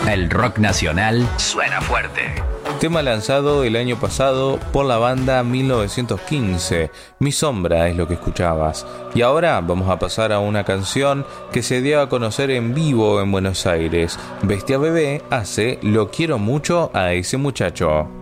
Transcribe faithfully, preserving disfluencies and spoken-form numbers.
El rock nacional suena fuerte. Tema lanzado el año pasado por la banda mil novecientos quince. Mi sombra es lo que escuchabas. Y ahora vamos a pasar a una canción que se dio a conocer en vivo en Buenos Aires. Bestia Bebé hace Lo quiero mucho a ese muchacho.